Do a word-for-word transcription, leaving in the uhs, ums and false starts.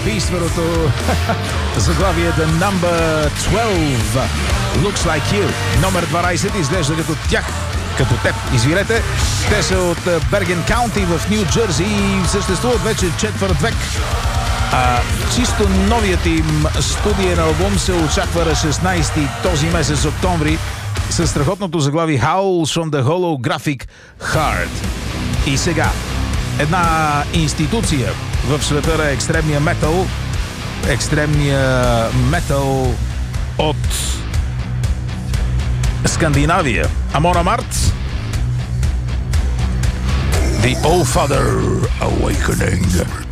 убийственото заглавие The Number дванайсет Looks Like You. Номер дванайсет изглежда като тях, като теб, извинете. Те са от Берген Каунти в Ню Джерси и съществуват вече четвърт век. А чисто новият им студиен албум се очаква на шестнайсети този месец октомври със страхотното заглавие Howls from the Holographic Heart. И сега една институция в света на екстремния метал, екстремния метал от Скандинавия. Амон Амарт, The All Father Awakening.